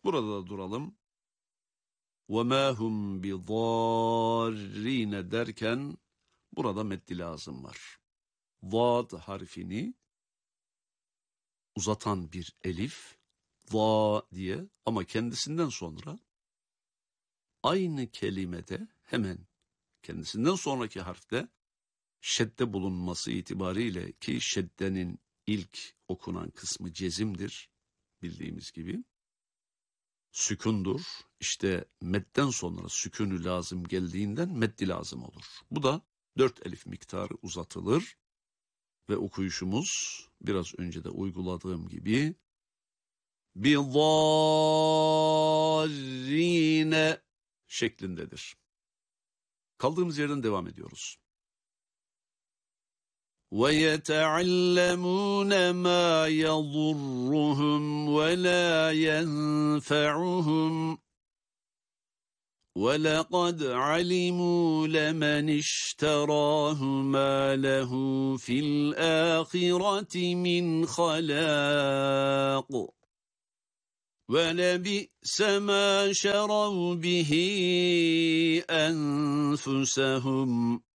Burada da duralım. وَمَا هُمْ بِضَارِّينَ derken burada meddi lazım var. Zad harfini uzatan bir elif, za diye, ama kendisinden sonra aynı kelimede hemen kendisinden sonraki harfte şedde bulunması itibariyle, ki şeddenin ilk okunan kısmı cezimdir bildiğimiz gibi, sükundur. İşte medden sonra sükûnü lazım geldiğinden meddi lazım olur. Bu da 4 elif miktarı uzatılır ve okuyuşumuz biraz önce de uyguladığım gibi bizzarrine şeklindedir. Kaldığımız yerden devam ediyoruz. وَيَتَعَلَّمُونَ مَا يَضُرُّهُمْ وَلَا يَنْفَعُهُمْ وَلَقَدْ عَلِمُوا لَمَنِ اشْتَرَاهُ مَا لَهُ فِي الْآخِرَةِ مِنْ خَلَاقٍ وَلَبِئْسَ مَا شَرَوْا بِهِ أَنفُسَهُمْ